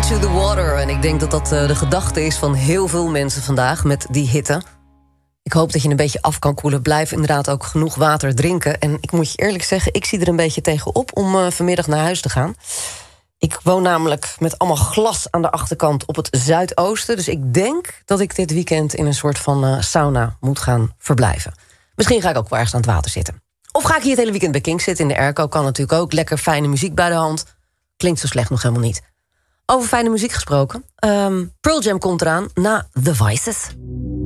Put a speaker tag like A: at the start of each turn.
A: to the water. En ik denk dat dat de gedachte is van heel veel mensen vandaag met die hitte. Ik hoop dat je een beetje af kan koelen. Blijf inderdaad ook genoeg water drinken. En ik moet je eerlijk zeggen, ik zie er een beetje tegenop om vanmiddag naar huis te gaan. Ik woon namelijk met allemaal glas aan de achterkant op het zuidoosten. Dus ik denk dat ik dit weekend in een soort van sauna moet gaan verblijven. Misschien ga ik ook wel ergens aan het water zitten. Of ga ik hier het hele weekend bij Kink zitten in de airco. Kan natuurlijk ook. Lekker fijne muziek bij de hand. Klinkt zo slecht nog helemaal niet. Over fijne muziek gesproken. Pearl Jam komt eraan na The Voices.